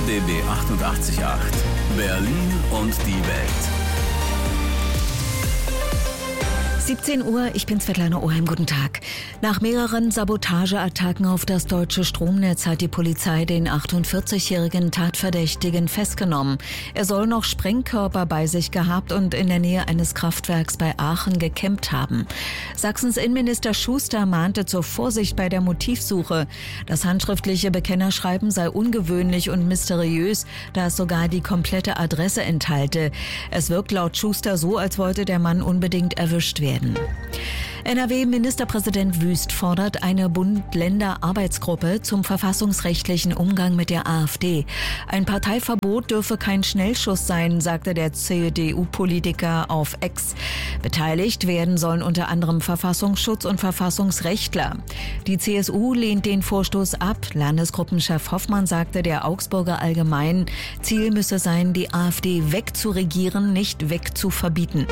RBB 88.8 Berlin und die Welt. 17 Uhr, ich bin Svetlana Oheim, guten Tag. Nach mehreren Sabotageattacken auf das deutsche Stromnetz hat die Polizei den 48-jährigen Tatverdächtigen festgenommen. Er soll noch Sprengkörper bei sich gehabt und in der Nähe eines Kraftwerks bei Aachen gecampt haben. Sachsens Innenminister Schuster mahnte zur Vorsicht bei der Motivsuche. Das handschriftliche Bekennerschreiben sei ungewöhnlich und mysteriös, da es sogar die komplette Adresse enthalte. Es wirkt laut Schuster so, als wollte der Mann unbedingt erwischt werden. NRW-Ministerpräsident Wüst fordert eine Bund-Länder-Arbeitsgruppe zum verfassungsrechtlichen Umgang mit der AfD. Ein Parteiverbot dürfe kein Schnellschuss sein, sagte der CDU-Politiker auf X. Beteiligt werden sollen unter anderem Verfassungsschutz und Verfassungsrechtler. Die CSU lehnt den Vorstoß ab. Landesgruppenchef Hoffmann sagte der Augsburger Allgemeinen, Ziel müsse sein, die AfD wegzuregieren, nicht wegzuverbieten.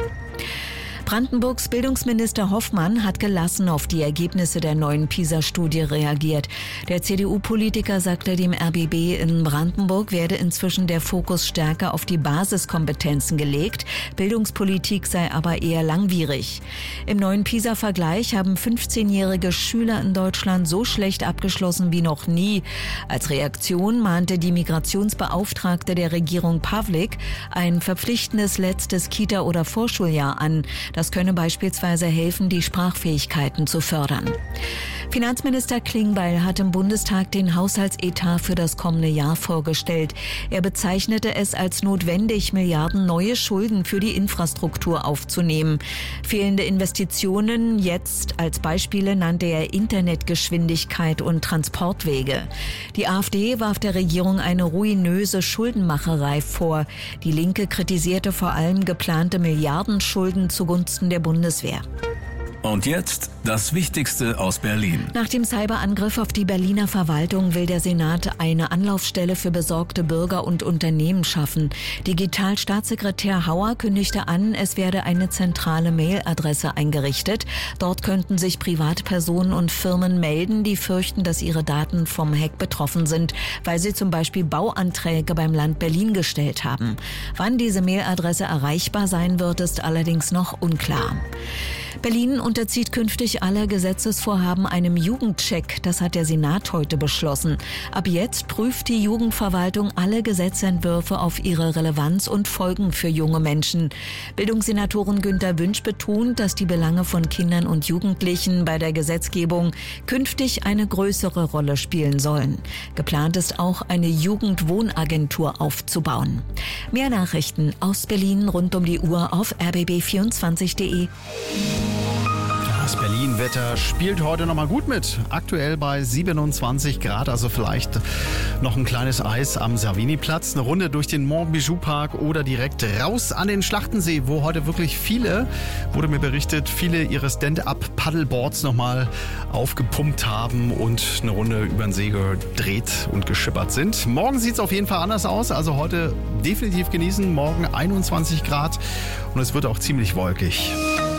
Brandenburgs Bildungsminister Hoffmann hat gelassen auf die Ergebnisse der neuen PISA-Studie reagiert. Der CDU-Politiker sagte dem RBB, in Brandenburg werde inzwischen der Fokus stärker auf die Basiskompetenzen gelegt. Bildungspolitik sei aber eher langwierig. Im neuen PISA-Vergleich haben 15-jährige Schüler in Deutschland so schlecht abgeschlossen wie noch nie. Als Reaktion mahnte die Migrationsbeauftragte der Regierung Pavlik ein verpflichtendes letztes Kita- oder Vorschuljahr an. Das könne beispielsweise helfen, die Sprachfähigkeiten zu fördern. Finanzminister Klingbeil hat im Bundestag den Haushaltsetat für das kommende Jahr vorgestellt. Er bezeichnete es als notwendig, Milliarden neue Schulden für die Infrastruktur aufzunehmen. Fehlende Investitionen, jetzt als Beispiele nannte er Internetgeschwindigkeit und Transportwege. Die AfD warf der Regierung eine ruinöse Schuldenmacherei vor. Die Linke kritisierte vor allem geplante Milliardenschulden zugunsten der Bundeswehr. Und jetzt das Wichtigste aus Berlin. Nach dem Cyberangriff auf die Berliner Verwaltung will der Senat eine Anlaufstelle für besorgte Bürger und Unternehmen schaffen. Digitalstaatssekretär Hauer kündigte an, es werde eine zentrale Mailadresse eingerichtet. Dort könnten sich Privatpersonen und Firmen melden, die fürchten, dass ihre Daten vom Hack betroffen sind, weil sie zum Beispiel Bauanträge beim Land Berlin gestellt haben. Wann diese Mailadresse erreichbar sein wird, ist allerdings noch unklar. Berlin unterzieht künftig alle Gesetzesvorhaben einem Jugendcheck. Das hat der Senat heute beschlossen. Ab jetzt prüft die Jugendverwaltung alle Gesetzentwürfe auf ihre Relevanz und Folgen für junge Menschen. Bildungssenatorin Günter Wünsch betont, dass die Belange von Kindern und Jugendlichen bei der Gesetzgebung künftig eine größere Rolle spielen sollen. Geplant ist auch, eine Jugendwohnagentur aufzubauen. Mehr Nachrichten aus Berlin rund um die Uhr auf rbb24.de. Das Berlin-Wetter spielt heute nochmal gut mit. Aktuell bei 27 Grad, also vielleicht noch ein kleines Eis am Savini-Platz. Eine Runde durch den Montbijou-Park oder direkt raus an den Schlachtensee, wo heute wirklich viele, wurde mir berichtet, viele ihre Stand-Up-Paddleboards nochmal aufgepumpt haben und eine Runde über den See gedreht und geschippert sind. Morgen sieht es auf jeden Fall anders aus, also heute definitiv genießen. Morgen 21 Grad und es wird auch ziemlich wolkig.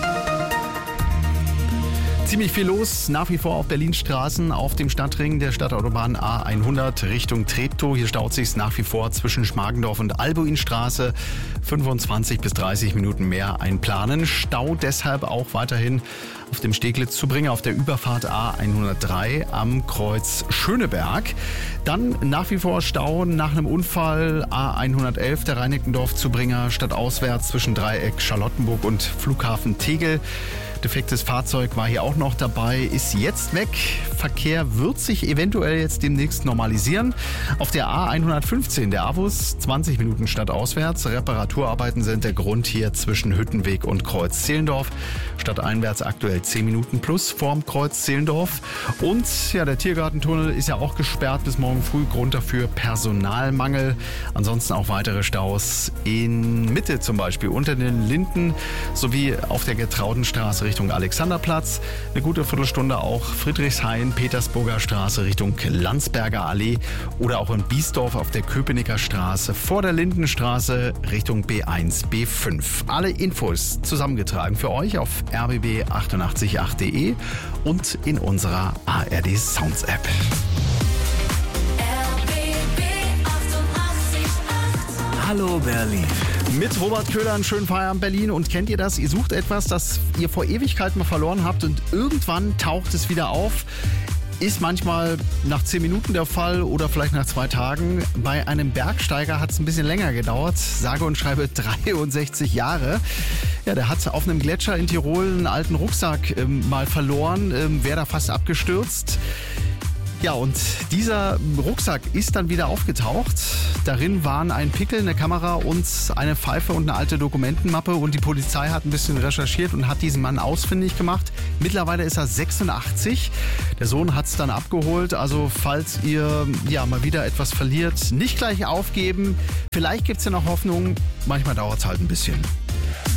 Ziemlich viel los, nach wie vor auf Berlins Straßen, auf dem Stadtring der Stadtautobahn A100 Richtung Treptow. Hier staut sich nach wie vor zwischen Schmargendorf und Albuinstraße. 25 bis 30 Minuten mehr einplanen. Stau deshalb auch weiterhin auf dem Steglitz-Zubringer auf der Überfahrt A103 am Kreuz Schöneberg. Dann nach wie vor Stau nach einem Unfall A111 der Reinickendorf-Zubringer stadtauswärts zwischen Dreieck Charlottenburg und Flughafen Tegel. Defektes Fahrzeug war hier auch noch dabei, ist jetzt weg. Verkehr wird sich eventuell jetzt demnächst normalisieren. Auf der A115, der Avus, 20 Minuten stadtauswärts. Reparaturarbeiten sind der Grund hier zwischen Hüttenweg und Kreuz Zehlendorf. Stadteinwärts aktuell 10 Minuten plus vorm Kreuz Zehlendorf. Und ja, der Tiergartentunnel ist ja auch gesperrt bis morgen früh. Grund dafür Personalmangel. Ansonsten auch weitere Staus in Mitte zum Beispiel unter den Linden sowie auf der Getraudenstraße Richtung Alexanderplatz. Eine gute Viertelstunde auch Friedrichshain, Petersburger Straße Richtung Landsberger Allee oder auch in Biesdorf auf der Köpenicker Straße vor der Lindenstraße Richtung B1, B5. Alle Infos zusammengetragen für euch auf rbb888.de und in unserer ARD Sounds App. RBB 88. Hallo Berlin. Mit Robert Köhler einen schönen Feierabend Berlin. Und kennt ihr das? Ihr sucht etwas, das ihr vor Ewigkeit mal verloren habt und irgendwann taucht es wieder auf. Ist manchmal nach 10 Minuten der Fall oder vielleicht nach 2 Tagen. Bei einem Bergsteiger hat es ein bisschen länger gedauert. Sage und schreibe 63 Jahre. Ja, der hat auf einem Gletscher in Tirol einen alten Rucksack mal verloren. Wäre da fast abgestürzt. Ja, und dieser Rucksack ist dann wieder aufgetaucht. Darin waren ein Pickel, eine Kamera und eine Pfeife und eine alte Dokumentenmappe. Und die Polizei hat ein bisschen recherchiert und hat diesen Mann ausfindig gemacht. Mittlerweile ist er 86. Der Sohn hat es dann abgeholt. Also falls ihr mal wieder etwas verliert, nicht gleich aufgeben. Vielleicht gibt es ja noch Hoffnung. Manchmal dauert es halt ein bisschen.